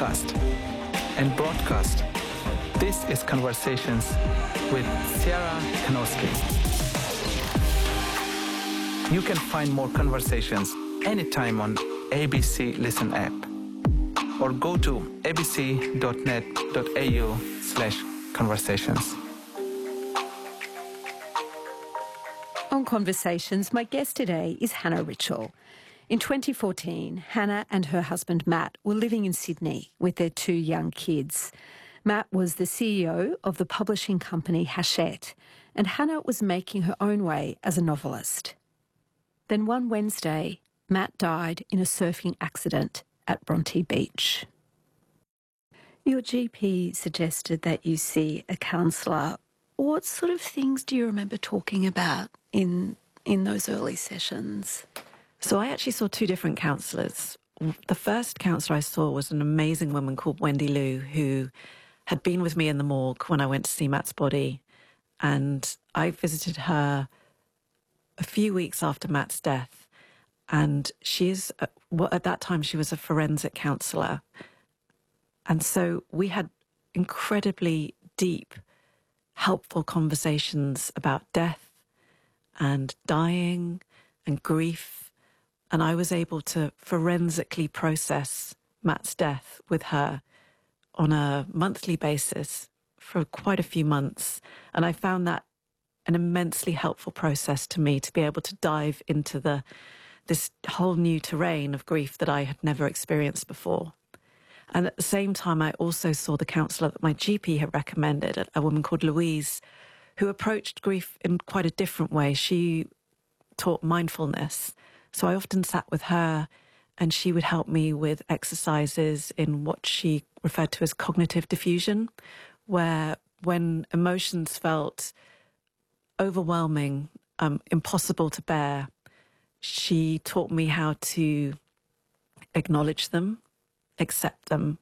podcast and broadcast. This is Conversations with Sarah Kanowski. You can find more conversations anytime on ABC Listen app or go to abc.net.au/conversations. On Conversations, my guest today is Hannah Ritchell. In 2014, Hannah and her husband Matt were living in Sydney with their 2 young kids. Matt was the CEO of the publishing company Hachette, and Hannah was making her own way as a novelist. Then one Wednesday, Matt died in a surfing accident at Bronte Beach. Your GP suggested that you see a counsellor. What sort of things do you remember talking about in those early sessions? So I actually saw 2 different counsellors. The first counsellor I saw was an amazing woman called Wendy Liu, who had been with me in the morgue when I went to see Matt's body. And I visited her a few weeks after Matt's death. And she is, at that time, she was a forensic counsellor. And so we had incredibly deep, helpful conversations about death and dying and grief. And I was able to forensically process Matt's death with her on a monthly basis for quite a few months. And I found that an immensely helpful process to me to be able to dive into this whole new terrain of grief that I had never experienced before. And at the same time, I also saw the counsellor that my GP had recommended, a woman called Louise, who approached grief in quite a different way. She taught mindfulness. So I often sat with her and she would help me with exercises in what she referred to as cognitive diffusion, where when emotions felt overwhelming, impossible to bear, she taught me how to acknowledge them, accept them,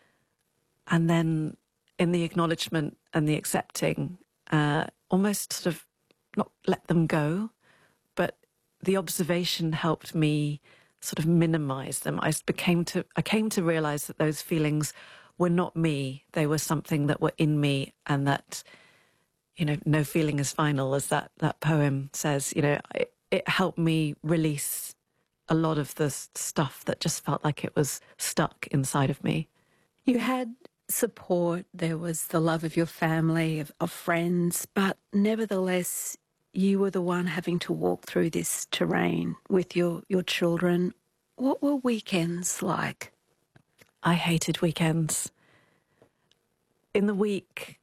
and then in the acknowledgement and the accepting, almost sort of not let them go, but the observation helped me sort of minimize them. I came to realize that those feelings were not me. They were something that were in me, and that, no feeling is final, as that poem says. It helped me release a lot of the stuff that just felt like it was stuck inside of me. You had support, there was the love of your family, of friends, but nevertheless, you were the one having to walk through this terrain with your children. What were weekends like? I hated weekends. In the week,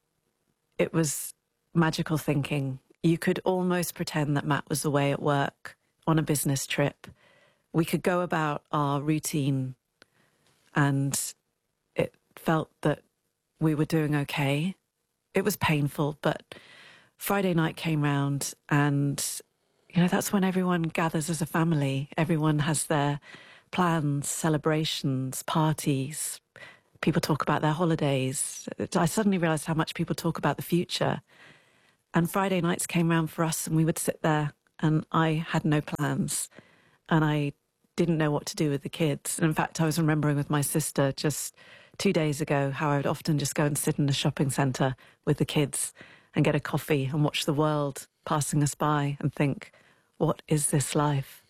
it was magical thinking. You could almost pretend that Matt was away at work on a business trip. We could go about our routine and it felt that we were doing okay. It was painful, but Friday night came round and, that's when everyone gathers as a family. Everyone has their plans, celebrations, parties. People talk about their holidays. I suddenly realised how much people talk about the future. And Friday nights came round for us and we would sit there and I had no plans and I didn't know what to do with the kids. And in fact, I was remembering with my sister just 2 days ago how I would often just go and sit in a shopping centre with the kids and get a coffee and watch the world passing us by and think, what is this life?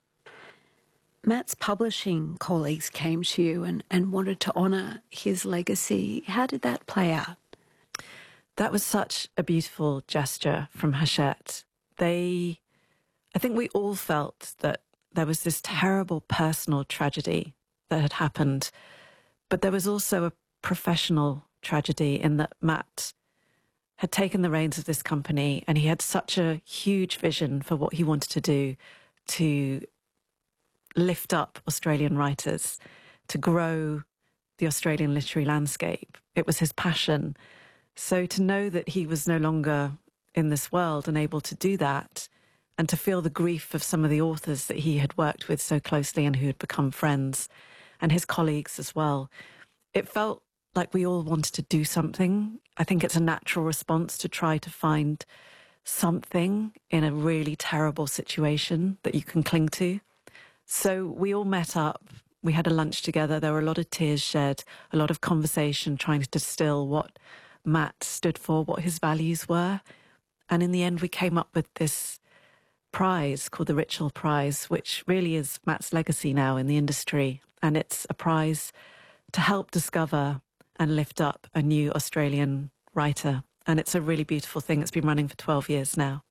Matt's publishing colleagues came to you and wanted to honour his legacy. How did that play out? That was such a beautiful gesture from Hachette. I think we all felt that there was this terrible personal tragedy that had happened, but there was also a professional tragedy in that Matt had taken the reins of this company and he had such a huge vision for what he wanted to do to lift up Australian writers, to grow the Australian literary landscape. It was his passion. So to know that he was no longer in this world and able to do that, and to feel the grief of some of the authors that he had worked with so closely and who had become friends, and his colleagues as well, it felt like we all wanted to do something. I think it's a natural response to try to find something in a really terrible situation that you can cling to. So we all met up We had a lunch together. There were a lot of tears shed, a lot of conversation, trying to distill what Matt stood for, what his values were. And in the end, we came up with this prize called the Ritchell Prize, which really is Matt's legacy now in the industry. And it's a prize to help discover and lift up a new Australian writer. And it's a really beautiful thing. It's been running for 12 years now.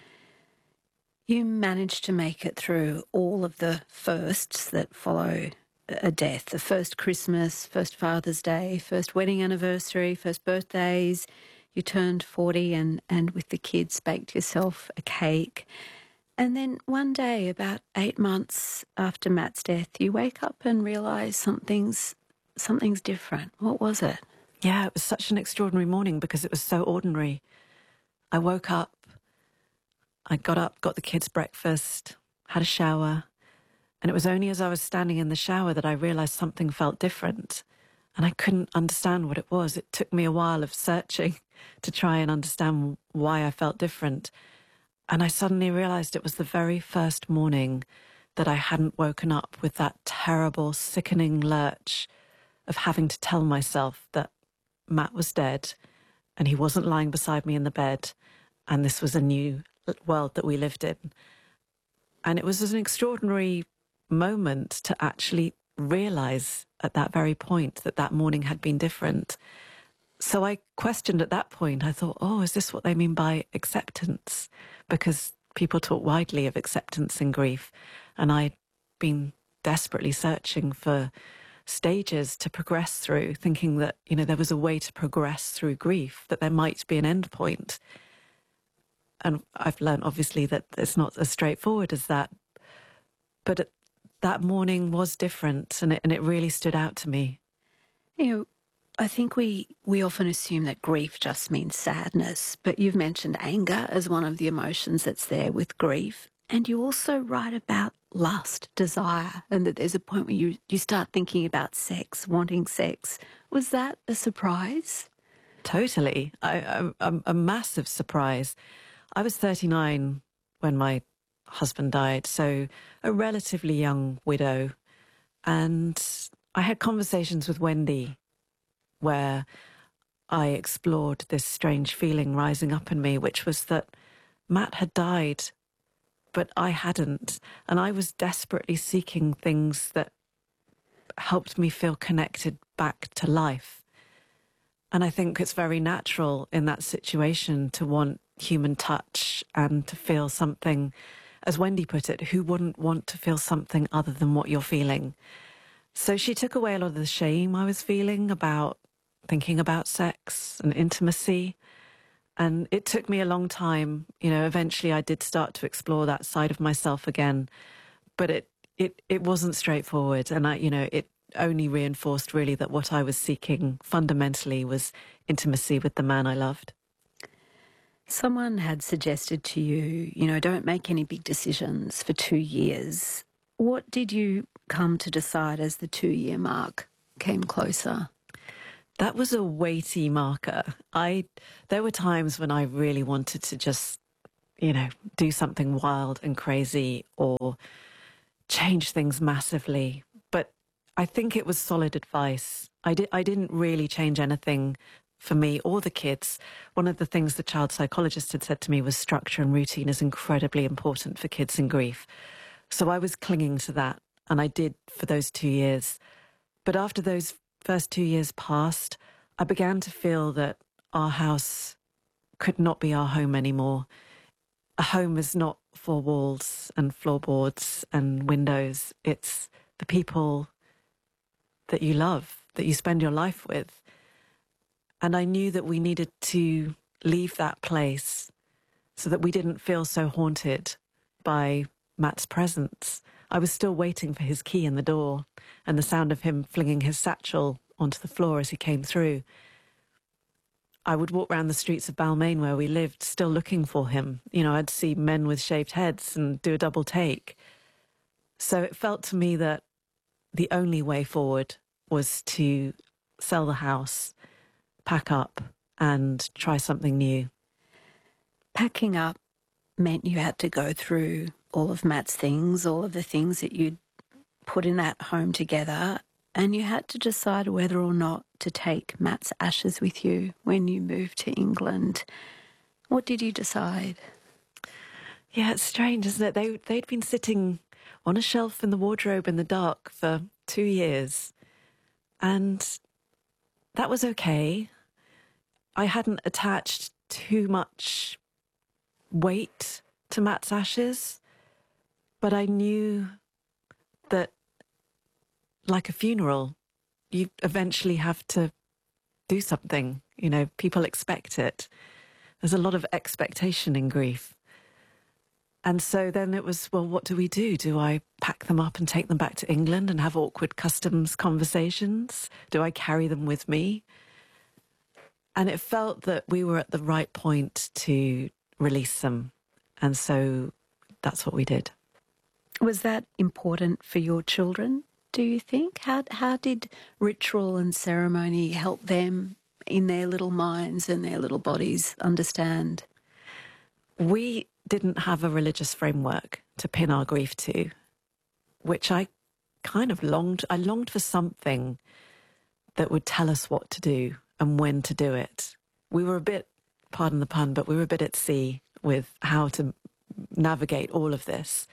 You managed to make it through all of the firsts that follow a death. The first Christmas, first Father's Day, first wedding anniversary, first birthdays. You turned 40 and with the kids baked yourself a cake. And then one day, about 8 months after Matt's death, you wake up and realise something's different. What was it? Yeah, it was such an extraordinary morning because it was so ordinary. I woke up, I got up, got the kids breakfast, had a shower, and it was only as I was standing in the shower that I realised something felt different, and I couldn't understand what it was. It took me a while of searching to try and understand why I felt different, and I suddenly realised it was the very first morning that I hadn't woken up with that terrible, sickening lurch of having to tell myself that Matt was dead and he wasn't lying beside me in the bed, and this was a new world that we lived in. And it was an extraordinary moment to actually realise at that very point that that morning had been different. So I questioned at that point, I thought, oh, is this what they mean by acceptance? Because people talk widely of acceptance in grief, and I'd been desperately searching for stages to progress through, thinking that, you know, there was a way to progress through grief, that there might be an end point. And I've learned, obviously, that it's not as straightforward as that. But that morning was different, and it really stood out to me. You know, I think we often assume that grief just means sadness, but you've mentioned anger as one of the emotions that's there with grief. And you also write about lust, desire, and that there's a point where you start thinking about sex, wanting sex. Was that a surprise? Totally. A massive surprise. I was 39 when my husband died, so a relatively young widow. And I had conversations with Wendy where I explored this strange feeling rising up in me, which was that Matt had died, but I hadn't. And I was desperately seeking things that helped me feel connected back to life. And I think it's very natural in that situation to want human touch and to feel something, as Wendy put it, who wouldn't want to feel something other than what you're feeling? So she took away a lot of the shame I was feeling about thinking about sex and intimacy. And it took me a long time. You know, eventually I did start to explore that side of myself again, but it wasn't straightforward. And it only reinforced really that what I was seeking fundamentally was intimacy with the man I loved. Someone had suggested to you, don't make any big decisions for 2 years. What did you come to decide as the 2-year mark came closer? That was a weighty marker. There were times when I really wanted to just, do something wild and crazy or change things massively. But I think it was solid advice. I didn't really change anything for me or the kids. One of the things the child psychologist had said to me was structure and routine is incredibly important for kids in grief. So I was clinging to that, and I did for those 2 years. But after those first 2 years passed, I began to feel that our house could not be our home anymore. A home is not 4 walls and floorboards and windows. It's the people that you love, that you spend your life with. And I knew that we needed to leave that place so that we didn't feel so haunted by Matt's presence. I was still waiting for his key in the door and the sound of him flinging his satchel onto the floor as he came through. I would walk around the streets of Balmain where we lived, still looking for him. I'd see men with shaved heads and do a double take. So it felt to me that the only way forward was to sell the house, pack up and try something new. Packing up meant you had to go through all of Matt's things, all of the things that you'd put in that home together, and you had to decide whether or not to take Matt's ashes with you when you moved to England. What did you decide? Yeah, it's strange, isn't it? They'd been sitting on a shelf in the wardrobe in the dark for 2 years, and that was okay. I hadn't attached too much weight to Matt's ashes, but I knew that, like a funeral, you eventually have to do something. You know, people expect it. There's a lot of expectation in grief. And so then it was, well, what do we do? Do I pack them up and take them back to England and have awkward customs conversations? Do I carry them with me? And it felt that we were at the right point to release them. And so that's what we did. Was that important for your children, do you think? How did ritual and ceremony help them in their little minds and their little bodies understand? We didn't have a religious framework to pin our grief to, which I kind of longed. I longed for something that would tell us what to do and when to do it. We were a bit, pardon the pun, but we were a bit at sea with how to navigate all of this.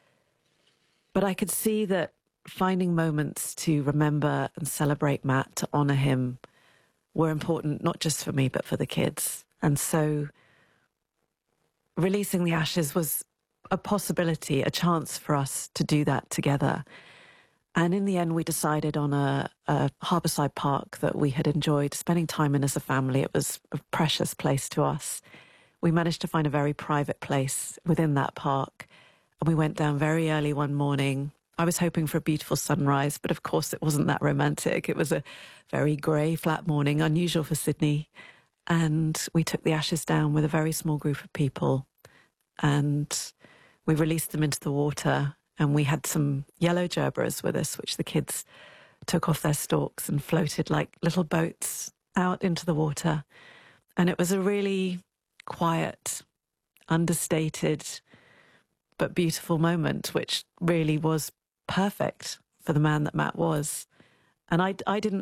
But I could see that finding moments to remember and celebrate Matt, to honour him, were important, not just for me, but for the kids. And so releasing the ashes was a possibility, a chance for us to do that together. And in the end, we decided on a harbourside park that we had enjoyed spending time in as a family. It was a precious place to us. We managed to find a very private place within that park. And we went down very early one morning. I was hoping for a beautiful sunrise, but of course it wasn't that romantic. It was a very grey, flat morning, unusual for Sydney. And we took the ashes down with a very small group of people, and we released them into the water. And we had some yellow gerberas with us, which the kids took off their stalks and floated like little boats out into the water. And it was a really quiet, understated, but beautiful moment, which really was perfect for the man that Matt was. And I didn't